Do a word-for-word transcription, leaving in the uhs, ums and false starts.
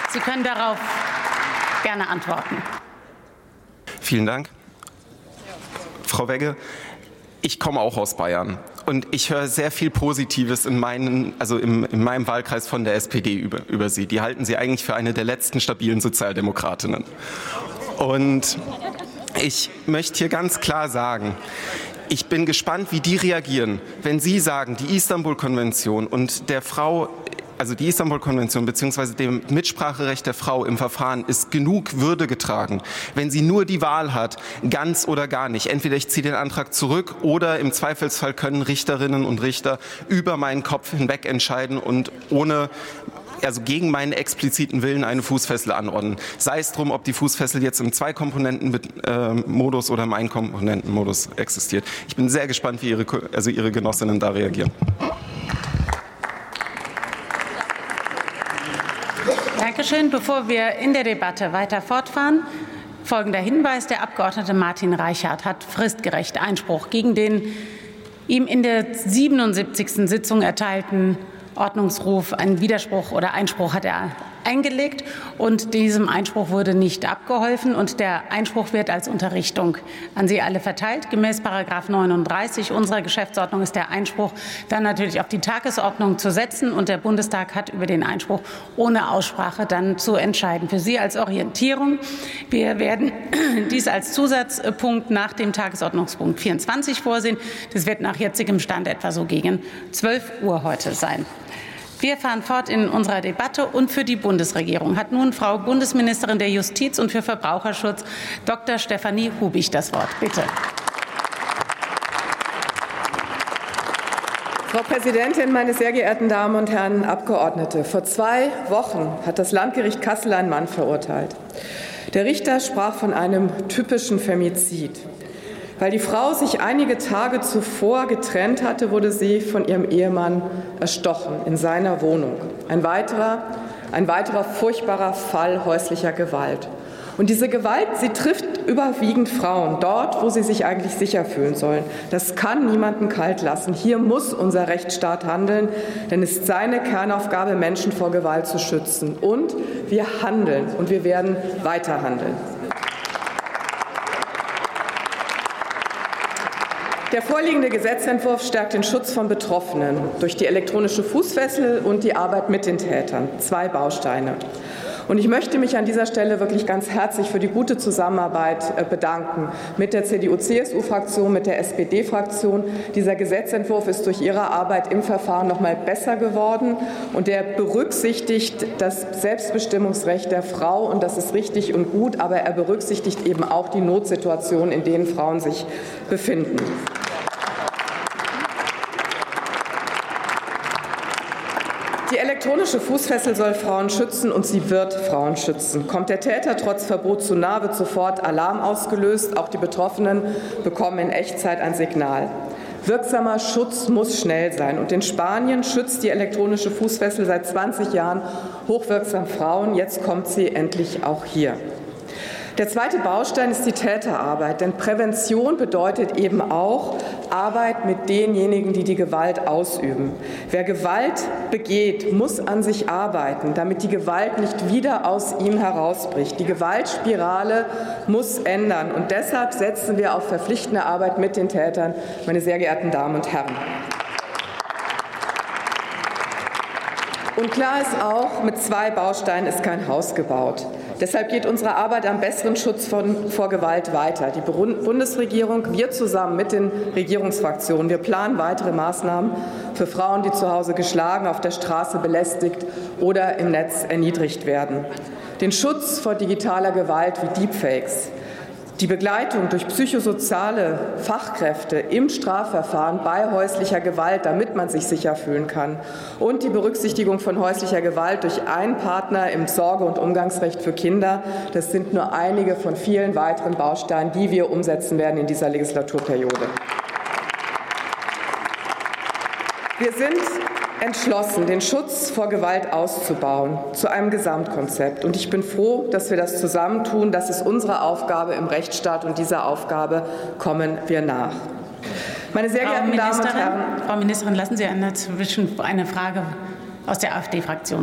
Sie können darauf gerne antworten. Vielen Dank. Frau Wegge, ich komme auch aus Bayern und ich höre sehr viel Positives in, meinen, also im, in meinem Wahlkreis von der S P D über, über Sie. Die halten Sie eigentlich für eine der letzten stabilen Sozialdemokratinnen. Und ich möchte hier ganz klar sagen, ich bin gespannt, wie die reagieren, wenn Sie sagen, die Istanbul-Konvention und der Frau, also die Istanbul-Konvention bzw. dem Mitspracherecht der Frau im Verfahren ist genug Würde getragen, wenn sie nur die Wahl hat, ganz oder gar nicht. Entweder ich ziehe den Antrag zurück oder im Zweifelsfall können Richterinnen und Richter über meinen Kopf hinweg entscheiden und ohne also gegen meinen expliziten Willen eine Fußfessel anordnen. Sei es drum, ob die Fußfessel jetzt im Zwei-Komponenten-Modus oder im Ein-Komponenten-Modus existiert. Ich bin sehr gespannt, wie Ihre, also Ihre Genossinnen da reagieren. Dankeschön. Bevor wir in der Debatte weiter fortfahren, folgender Hinweis. Der Abgeordnete Martin Reichart hat fristgerecht Einspruch gegen den ihm in der siebenundsiebzigsten Sitzung erteilten Ordnungsruf, einen Widerspruch oder Einspruch hat er eingelegt und diesem Einspruch wurde nicht abgeholfen und der Einspruch wird als Unterrichtung an Sie alle verteilt. Gemäß Paragraph neununddreißig unserer Geschäftsordnung ist der Einspruch dann natürlich auf die Tagesordnung zu setzen und der Bundestag hat über den Einspruch ohne Aussprache dann zu entscheiden. Für Sie als Orientierung: Wir werden dies als Zusatzpunkt nach dem Tagesordnungspunkt vierundzwanzig vorsehen. Das wird nach jetzigem Stand etwa so gegen zwölf Uhr heute sein. Wir fahren fort in unserer Debatte und für die Bundesregierung hat nun Frau Bundesministerin der Justiz und für Verbraucherschutz Doktor Stefanie Hubig das Wort. Bitte. Frau Präsidentin, meine sehr geehrten Damen und Herren Abgeordnete! Vor zwei Wochen hat das Landgericht Kassel einen Mann verurteilt. Der Richter sprach von einem typischen Femizid. Weil die Frau sich einige Tage zuvor getrennt hatte, wurde sie von ihrem Ehemann erstochen in seiner Wohnung. Ein weiterer, ein weiterer furchtbarer Fall häuslicher Gewalt. Und diese Gewalt, sie trifft überwiegend Frauen, dort, wo sie sich eigentlich sicher fühlen sollen. Das kann niemanden kalt lassen. Hier muss unser Rechtsstaat handeln, denn es ist seine Kernaufgabe, Menschen vor Gewalt zu schützen. Und wir handeln und wir werden weiter handeln. Der vorliegende Gesetzentwurf stärkt den Schutz von Betroffenen durch die elektronische Fußfessel und die Arbeit mit den Tätern. Zwei Bausteine. Und ich möchte mich an dieser Stelle wirklich ganz herzlich für die gute Zusammenarbeit bedanken mit der C D U C S U-Fraktion, mit der S P D-Fraktion. Dieser Gesetzentwurf ist durch Ihre Arbeit im Verfahren noch mal besser geworden und der berücksichtigt das Selbstbestimmungsrecht der Frau und das ist richtig und gut, aber er berücksichtigt eben auch die Notsituationen, in denen Frauen sich befinden. Die elektronische Fußfessel soll Frauen schützen und sie wird Frauen schützen. Kommt der Täter trotz Verbot zu nah, wird sofort Alarm ausgelöst. Auch die Betroffenen bekommen in Echtzeit ein Signal. Wirksamer Schutz muss schnell sein. Und in Spanien schützt die elektronische Fußfessel seit zwanzig Jahren hochwirksam Frauen. Jetzt kommt sie endlich auch hier. Der zweite Baustein ist die Täterarbeit, denn Prävention bedeutet eben auch Arbeit mit denjenigen, die die Gewalt ausüben. Wer Gewalt begeht, muss an sich arbeiten, damit die Gewalt nicht wieder aus ihm herausbricht. Die Gewaltspirale muss ändern und deshalb setzen wir auf verpflichtende Arbeit mit den Tätern, meine sehr geehrten Damen und Herren. Und klar ist auch, mit zwei Bausteinen ist kein Haus gebaut. Deshalb geht unsere Arbeit am besseren Schutz von, vor Gewalt weiter. Die Bundesregierung, wir zusammen mit den Regierungsfraktionen, wir planen weitere Maßnahmen für Frauen, die zu Hause geschlagen, auf der Straße belästigt oder im Netz erniedrigt werden. Den Schutz vor digitaler Gewalt wie Deepfakes. Die Begleitung durch psychosoziale Fachkräfte im Strafverfahren bei häuslicher Gewalt, damit man sich sicher fühlen kann. Und die Berücksichtigung von häuslicher Gewalt durch einen Partner im Sorge- und Umgangsrecht für Kinder. Das sind nur einige von vielen weiteren Bausteinen, die wir umsetzen werden in dieser Legislaturperiode. Wir sind entschlossen, den Schutz vor Gewalt auszubauen, zu einem Gesamtkonzept. Und ich bin froh, dass wir das zusammentun. Das ist unsere Aufgabe im Rechtsstaat, und dieser Aufgabe kommen wir nach. Meine sehr geehrten Damen und Herren, Frau Ministerin, lassen Sie eine, eine Frage aus der AfD-Fraktion.